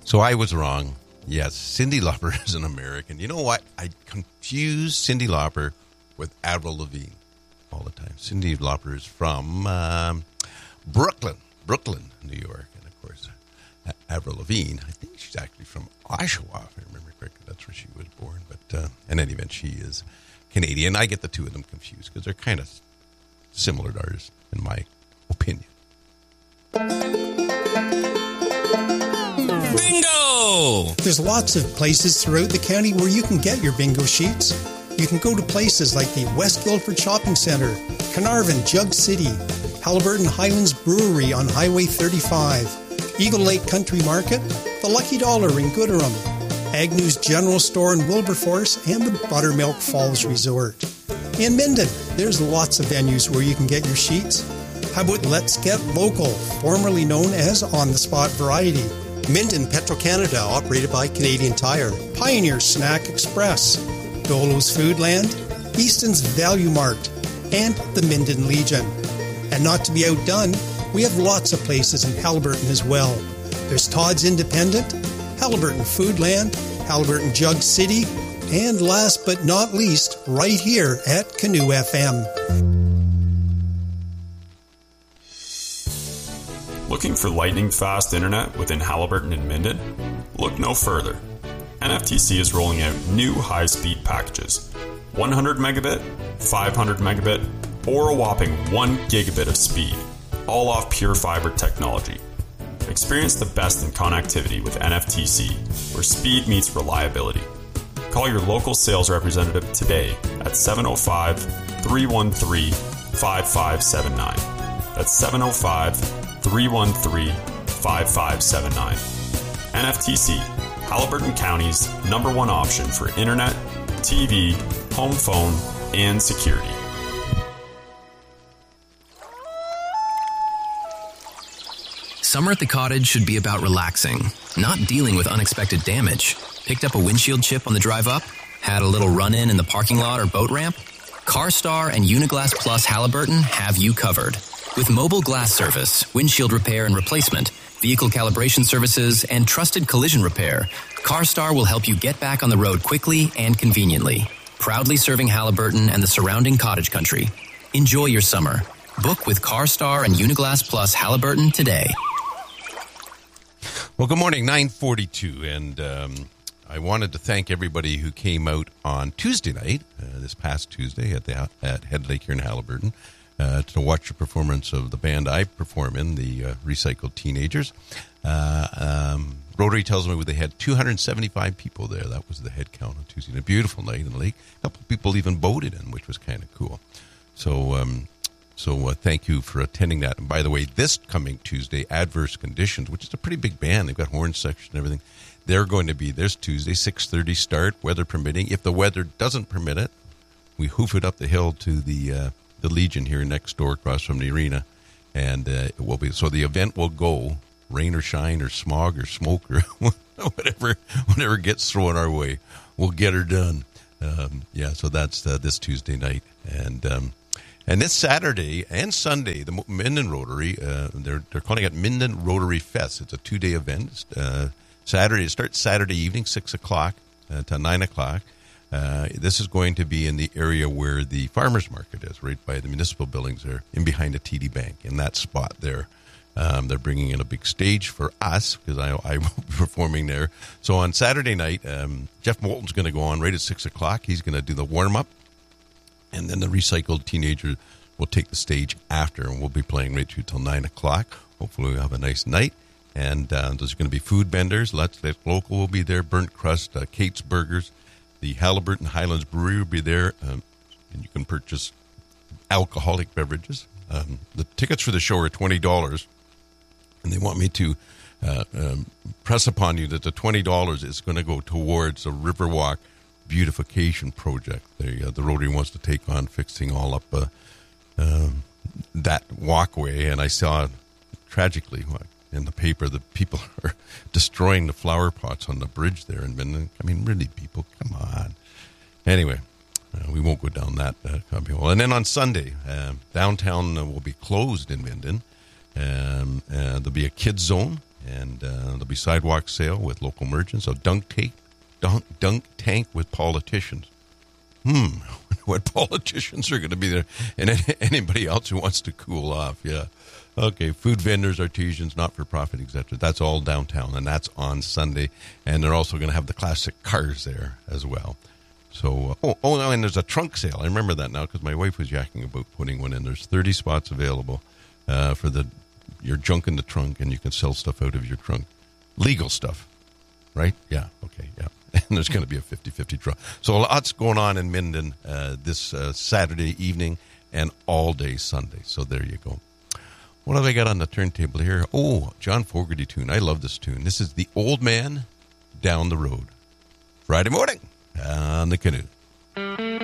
So I was wrong. Yes, Cyndi Lauper is an American. You know what? I confuse Cyndi Lauper with Avril Lavigne all the time. Cyndi Lauper is from Brooklyn, New York. And, of course, Avril Lavigne, I think she's actually from Oshawa, if I remember correctly. That's where she was born. But in any event, she is Canadian. I get the two of them confused because they're kind of similar to ours, in my opinion. Bingo! There's lots of places throughout the county where you can get your bingo sheets. You can go to places like the West Guildford Shopping Centre, Carnarvon, Jug City, Haliburton Highlands Brewery on Highway 35, Eagle Lake Country Market, the Lucky Dollar in Gooderham, Agnew's General Store in Wilberforce, and the Buttermilk Falls Resort. In Minden, there's lots of venues where you can get your sheets. How about Let's Get Local, formerly known as On the Spot Variety? Minden Petro-Canada, operated by Canadian Tire. Pioneer Snack Express, Dolo's Foodland, Easton's Value Mart, and the Minden Legion. And not to be outdone, we have lots of places in Haliburton as well. There's Todd's Independent, Haliburton Foodland, Haliburton Jug City, and last but not least, right here at Canoe FM. Looking for lightning-fast internet within Haliburton and Minden? Look no further. NFTC is rolling out new high-speed packages. 100 megabit, 500 megabit, or a whopping 1 gigabit of speed, all off pure fiber technology. Experience the best in connectivity with NFTC, where speed meets reliability. Call your local sales representative today at 705-313-5579. That's 705-313-5579. NFTC, Haliburton County's #1 option for internet, TV, home phone, and security. Summer at the cottage should be about relaxing, not dealing with unexpected damage. Picked up a windshield chip on the drive up? Had a little run-in the parking lot or boat ramp? CarStar and Uniglass Plus Haliburton have you covered. With mobile glass service, windshield repair and replacement, vehicle calibration services, and trusted collision repair, CarStar will help you get back on the road quickly and conveniently. Proudly serving Haliburton and the surrounding cottage country. Enjoy your summer. Book with CarStar and Uniglass Plus Haliburton today. Well, good morning, 9:42, and I wanted to thank everybody who came out on Tuesday night, this past Tuesday at Head Lake here in Haliburton, to watch the performance of the band I perform in, the Recycled Teenagers. Rotary tells me they had 275 people there. That was the head count on Tuesday. A beautiful night in the lake. A couple of people even boated in, which was kind of cool. So thank you for attending that. And by the way, this coming Tuesday, Adverse Conditions, which is a pretty big band. They've got horn section and everything. They're going to be this Tuesday, 6:30 start, weather permitting. If the weather doesn't permit it, we hoof it up the hill to the Legion here next door across from the arena. And it will be, so the event will go, rain or shine or smog or smoke or whatever gets thrown our way. We'll get her done. So that's this Tuesday night. And this Saturday and Sunday, the Minden Rotary, they're calling it Minden Rotary Fest. It's a 2-day event. It starts Saturday evening, 6 o'clock to 9 o'clock. This is going to be in the area where the farmers market is, right by the municipal buildings there, in behind the TD Bank, in that spot there. They're bringing in a big stage for us because I will be performing there. So on Saturday night, Jeff Moulton's going to go on right at 6 o'clock. He's going to do the warm-up. And then the Recycled Teenagers will take the stage after, and we'll be playing right through till 9 o'clock. Hopefully we'll have a nice night. And there's going to be food vendors. Let's Get Local will be there. Burnt Crust, Kate's Burgers. The Haliburton Highlands Brewery will be there. And you can purchase alcoholic beverages. The tickets for the show are $20. And they want me to press upon you that the $20 is going to go towards a Riverwalk beautification project. The Rotary wants to take on fixing all up that walkway, and I saw tragically in the paper that people are destroying the flower pots on the bridge there. And I mean, really, people, come on. Anyway, we won't go down that hole. And then on Sunday, downtown will be closed in Minden. There'll be a kids zone And there'll be sidewalk sale with local merchants. So dunk tank with politicians. What politicians are going to be there? And anybody else who wants to cool off, yeah. Okay, food vendors, artisans, not-for-profit, etc. That's all downtown, and that's on Sunday. And they're also going to have the classic cars there as well. So, and there's a trunk sale. I remember that now because my wife was yakking about putting one in. There's 30 spots available for your junk in the trunk, and you can sell stuff out of your trunk. Legal stuff, right? Yeah, okay, yeah. And there's going to be a 50-50 draw. So lots going on in Minden this Saturday evening and all day Sunday. So there you go. What have I got on the turntable here? Oh, John Fogerty tune. I love this tune. This is The Old Man Down the Road. Friday morning on the Canoe.